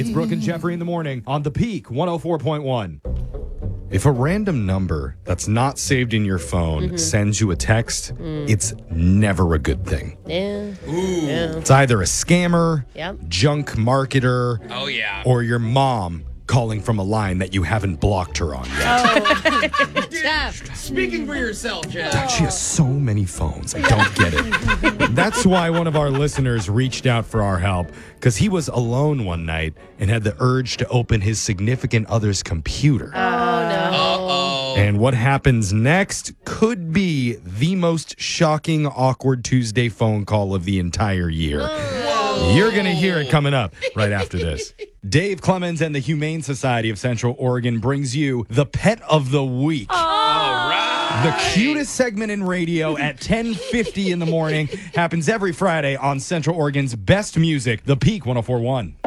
It's Brooke and Jeffrey in the morning on The Peak 104.1. If a random number that's not saved in your phone sends you a text, it's never a good thing. Yeah. Ooh. It's either a scammer, Yep. junk marketer, Oh, yeah. or your mom calling from a line that you haven't blocked her on yet. Jeff. Speaking for yourself, Jeff. She has so many phones. I don't get it. That's why one of our listeners reached out for our help, because he was alone one night and had the urge to open his significant other's computer. Oh, no. Uh-oh. And what happens next could be the most shocking, awkward Tuesday phone call of the entire year. You're going to hear it coming up right after this. Dave Clemens and the Humane Society of Central Oregon brings you the Pet of the Week. All right. The cutest segment in radio at 10:50 in the morning happens every Friday on Central Oregon's best music, The Peak 104.1.